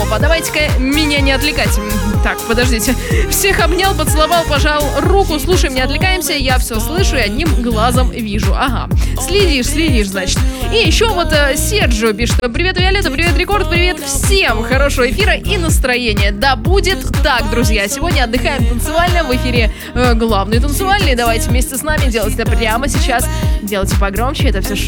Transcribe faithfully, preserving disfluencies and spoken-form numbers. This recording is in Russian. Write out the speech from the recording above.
Папа, давайте-ка меня не отвлекать. Так, подождите. Всех обнял, поцеловал, пожал руку. Слушай, не отвлекаемся, я все слышу и одним глазом вижу. Ага, следишь, следишь, значит. И еще вот э, Серджио пишет: привет, Виолетта, привет, Рекорд, привет всем. Хорошего эфира и настроения. Да будет так, друзья. Сегодня отдыхаем танцевально. В эфире э, главный танцевальный. Давайте вместе с нами делать это прямо сейчас. Делайте погромче. Это все